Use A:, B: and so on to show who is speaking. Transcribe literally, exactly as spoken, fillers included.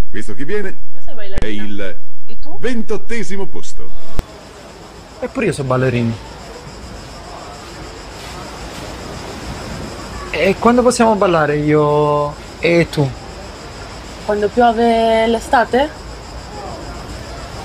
A: Questo che viene
B: Io sei
A: è
B: ballerina.
A: il
B: E tu?
A: ventottesimo posto.
C: Eppure io sono ballerino. E quando possiamo ballare io e tu?
B: Quando piove l'estate?